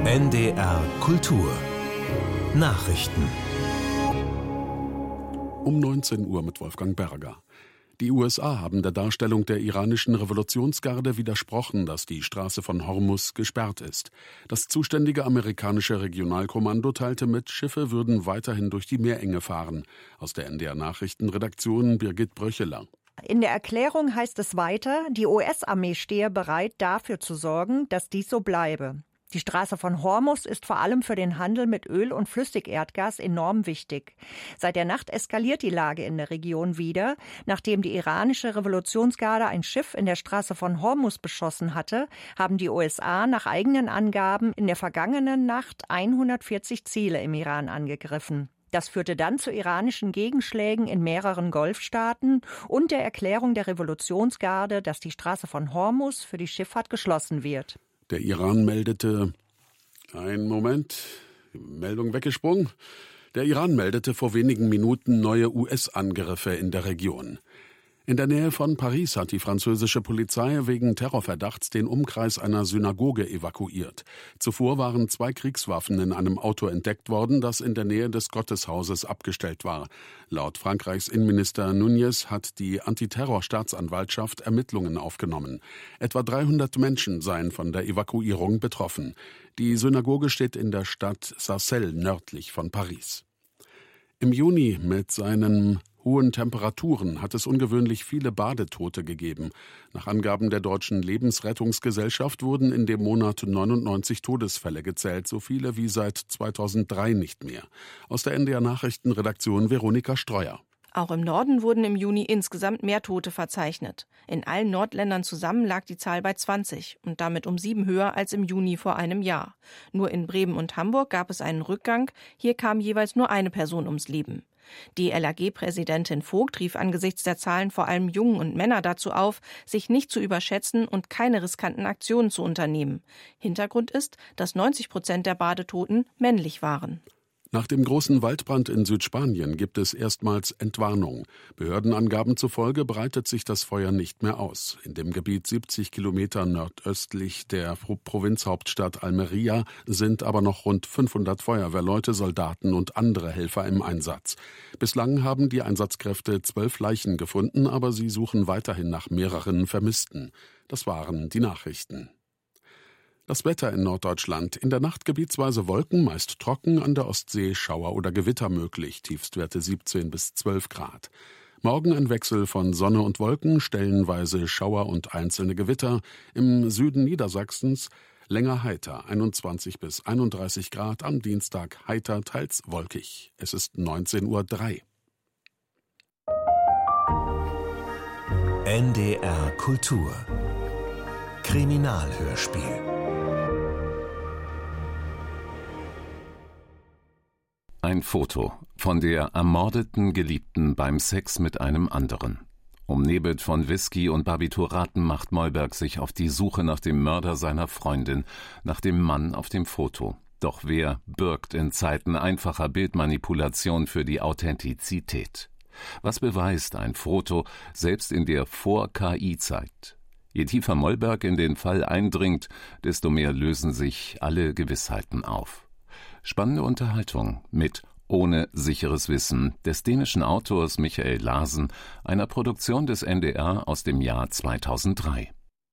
NDR Kultur Nachrichten um 19 Uhr mit Wolfgang Berger. Die USA haben der Darstellung der iranischen Revolutionsgarde widersprochen, dass die Straße von Hormuz gesperrt ist. Das zuständige amerikanische Regionalkommando teilte mit, Schiffe würden weiterhin durch die Meerenge fahren. Aus der NDR Nachrichtenredaktion Birgit Bröcheler. In der Erklärung heißt es weiter, die US-Armee stehe bereit, dafür zu sorgen, dass dies so bleibe. Die Straße von Hormuz ist vor allem für den Handel mit Öl und Flüssigerdgas enorm wichtig. Seit der Nacht eskaliert die Lage in der Region wieder. Nachdem die iranische Revolutionsgarde ein Schiff in der Straße von Hormuz beschossen hatte, haben die USA nach eigenen Angaben in der vergangenen Nacht 140 Ziele im Iran angegriffen. Das führte dann zu iranischen Gegenschlägen in mehreren Golfstaaten und der Erklärung der Revolutionsgarde, dass die Straße von Hormuz für die Schifffahrt geschlossen wird. Der Iran meldete, Meldung weggesprungen. Der Iran meldete vor wenigen Minuten neue US-Angriffe in der Region. In der Nähe von Paris hat die französische Polizei wegen Terrorverdachts den Umkreis einer Synagoge evakuiert. Zuvor waren 2 Kriegswaffen in einem Auto entdeckt worden, das in der Nähe des Gotteshauses abgestellt war. Laut Frankreichs Innenminister Nunez hat die Antiterror-Staatsanwaltschaft Ermittlungen aufgenommen. Etwa 300 Menschen seien von der Evakuierung betroffen. Die Synagoge steht in der Stadt Sarcelles nördlich von Paris. Im Juni mit seinen hohen Temperaturen hat es ungewöhnlich viele Badetote gegeben. Nach Angaben der Deutschen Lebensrettungsgesellschaft wurden in dem Monat 99 Todesfälle gezählt, so viele wie seit 2003 nicht mehr. Aus der NDR Nachrichtenredaktion Veronika Streuer. Auch im Norden wurden im Juni insgesamt mehr Tote verzeichnet. In allen Nordländern zusammen lag die Zahl bei 20 und damit um 7 höher als im Juni vor einem Jahr. Nur in Bremen und Hamburg gab es einen Rückgang. Hier kam jeweils nur eine Person ums Leben. Die LAG-Präsidentin Vogt rief angesichts der Zahlen vor allem Jungen und Männer dazu auf, sich nicht zu überschätzen und keine riskanten Aktionen zu unternehmen. Hintergrund ist, dass 90% der Badetoten männlich waren. Nach dem großen Waldbrand in Südspanien gibt es erstmals Entwarnung. Behördenangaben zufolge breitet sich das Feuer nicht mehr aus. In dem Gebiet 70 Kilometer nordöstlich der Provinzhauptstadt Almería sind aber noch rund 500 Feuerwehrleute, Soldaten und andere Helfer im Einsatz. Bislang haben die Einsatzkräfte 12 Leichen gefunden, aber sie suchen weiterhin nach mehreren Vermissten. Das waren die Nachrichten. Das Wetter in Norddeutschland. In der Nacht gebietsweise Wolken, meist trocken, an der Ostsee Schauer oder Gewitter möglich, Tiefstwerte 17 bis 12 Grad. Morgen ein Wechsel von Sonne und Wolken, stellenweise Schauer und einzelne Gewitter. Im Süden Niedersachsens länger heiter, 21 bis 31 Grad, am Dienstag heiter, teils wolkig. Es ist 19:03 Uhr. NDR Kultur Kriminalhörspiel. Ein Foto von der ermordeten Geliebten beim Sex mit einem anderen. Umnebelt von Whisky und Barbituraten macht Mollberg sich auf die Suche nach dem Mörder seiner Freundin, nach dem Mann auf dem Foto. Doch wer bürgt in Zeiten einfacher Bildmanipulation für die Authentizität? Was beweist ein Foto, selbst in der Vor-KI-Zeit? Je tiefer Mollberg in den Fall eindringt, desto mehr lösen sich alle Gewissheiten auf. Spannende Unterhaltung mit Ohne sicheres Wissen des dänischen Autors Michael Larsen, einer Produktion des NDR aus dem Jahr 2003.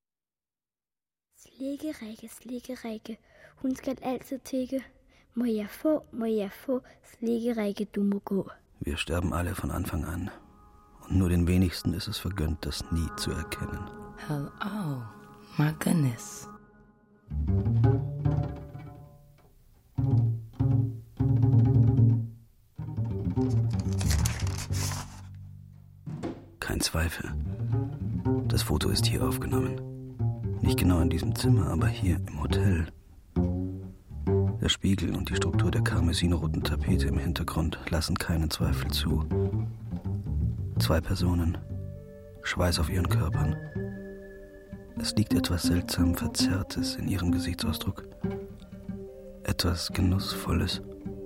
Slikke-række, hun skal altid tikke. Må jeg få, slikke-række, du må gå. Wir sterben alle von Anfang an. Und nur den wenigsten ist es vergönnt, das nie zu erkennen. Oh, my goodness. Kein Zweifel. Das Foto ist hier aufgenommen. Nicht genau in diesem Zimmer, aber hier im Hotel. Der Spiegel und die Struktur der karmesinroten Tapete im Hintergrund lassen keinen Zweifel zu. 2 Personen, Schweiß auf ihren Körpern. Es liegt etwas seltsam Verzerrtes in ihrem Gesichtsausdruck. Etwas Genussvolles.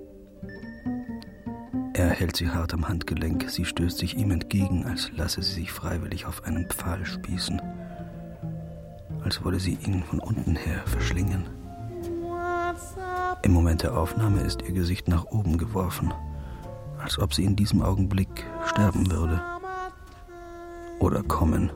Er hält sie hart am Handgelenk, sie stößt sich ihm entgegen, als lasse sie sich freiwillig auf einen Pfahl spießen. Als wolle sie ihn von unten her verschlingen. Im Moment der Aufnahme ist ihr Gesicht nach oben geworfen, als ob sie in diesem Augenblick sterben würde. Oder kommen.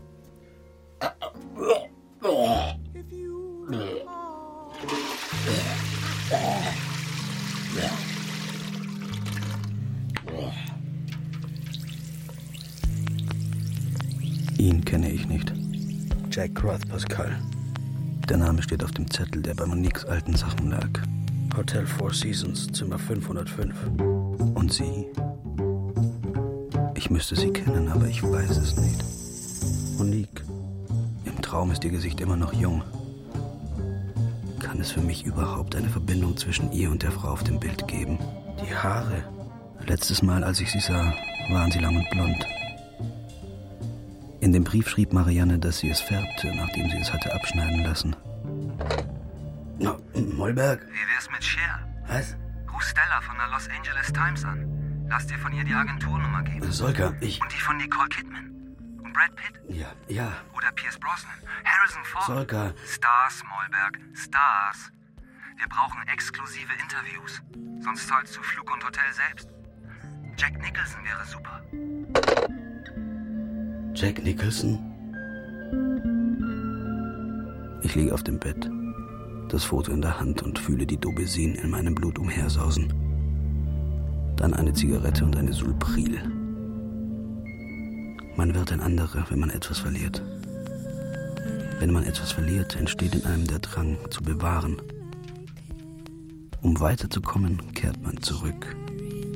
Ihn kenne ich nicht. Jack Rothpascal. Der Name steht auf dem Zettel, der bei Moniques alten Sachen lag. Hotel Four Seasons, Zimmer 505. Und sie? Ich müsste sie kennen, aber ich weiß es nicht. Monique. Im Traum ist ihr Gesicht immer noch jung. Kann es für mich überhaupt eine Verbindung zwischen ihr und der Frau auf dem Bild geben? Die Haare. Letztes Mal, als ich sie sah, waren sie lang und blond. In dem Brief schrieb Marianne, dass sie es färbte, nachdem sie es hatte abschneiden lassen. No, Mollberg? Wie wär's mit Cher? Was? Ruf Stella von der Los Angeles Times an. Lass dir von ihr die Agenturnummer geben. Solka, Und die von Nicole Kidman. Und Brad Pitt? Ja. Oder Pierce Brosnan. Harrison Ford. Solka. Stars, Mollberg. Stars. Wir brauchen exklusive Interviews. Sonst zahlst du Flug und Hotel selbst. Jack Nicholson wäre super. Jack Nicholson? Ich liege auf dem Bett, das Foto in der Hand und fühle die Dobesin in meinem Blut umhersausen. Dann eine Zigarette und eine Sulpril. Man wird ein anderer, wenn man etwas verliert. Wenn man etwas verliert, entsteht in einem der Drang zu bewahren. Um weiterzukommen, kehrt man zurück.